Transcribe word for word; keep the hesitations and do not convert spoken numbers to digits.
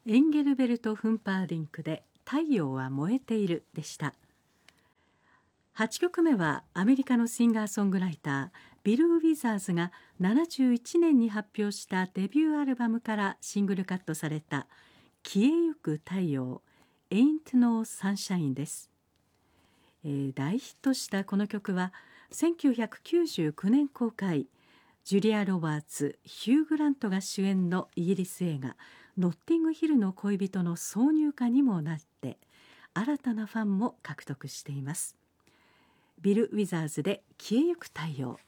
エンゲルベルト・フンパーディンクで太陽は燃えているでした。はちきょくめはアメリカのシンガーソングライタービル・ウィザーズがななじゅういちねんに発表したデビューアルバムからシングルカットされた消えゆく太陽 Ain't No Sunshine です。えー、大ヒットしたこの曲はせんきゅうひゃくきゅうじゅうきゅうねん公開、ジュリア・ロバーツ、ヒュー・グラントが主演のイギリス映画ノッティングヒルの恋人の挿入歌にもなって新たなファンも獲得しています。ビル・ウィザーズで消えゆく太陽。